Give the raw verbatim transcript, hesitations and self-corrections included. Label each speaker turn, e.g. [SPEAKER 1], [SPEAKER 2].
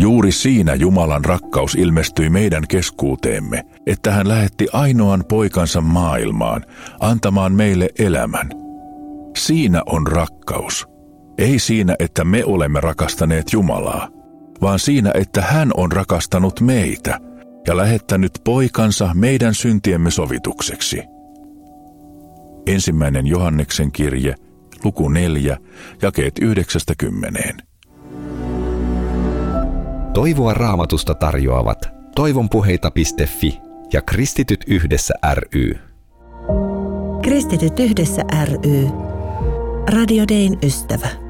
[SPEAKER 1] Juuri siinä Jumalan rakkaus ilmestyi meidän keskuuteemme, että hän lähetti ainoan poikansa maailmaan, antamaan meille elämän. Siinä on rakkaus. Ei siinä, että me olemme rakastaneet Jumalaa, vaan siinä, että hän on rakastanut meitä ja lähettänyt poikansa meidän syntiemme sovitukseksi. Ensimmäinen Johanneksen kirje, luku neljä, jakeet yhdeksästä kymmeneen.
[SPEAKER 2] Toivoa Raamatusta tarjoavat toivonpuheita piste fi ja Kristityt yhdessä ry.
[SPEAKER 3] Kristityt yhdessä ry. Radio Dayn ystävä.